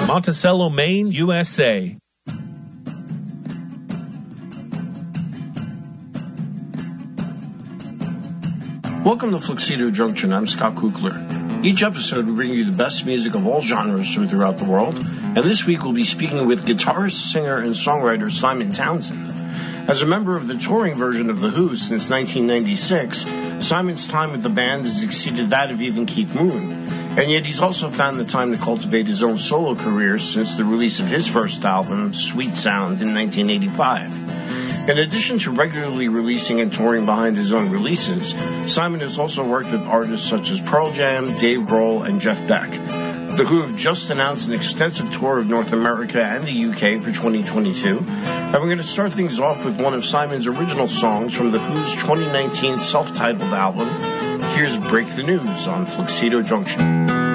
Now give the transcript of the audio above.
Monticello, Maine, USA. Welcome to Fluxido Junction. I'm Scott Kukler. Each episode we bring you the best music of all genres from throughout the world, and this week we'll be speaking with guitarist, singer, and songwriter Simon Townsend. As a member of the touring version of The Who since 1996, Simon's time with the band has exceeded that of even Keith Moon, and yet he's also found the time to cultivate his own solo career since the release of his first album, Sweet Sound, in 1985. In addition to regularly releasing and touring behind his own releases, Simon has also worked with artists such as Pearl Jam, Dave Grohl, and Jeff Beck. The Who have just announced an extensive tour of North America and the UK for 2022, and we're going to start things off with one of Simon's original songs from The Who's 2019 self-titled album. Here's Break the News on Fluxido Junction.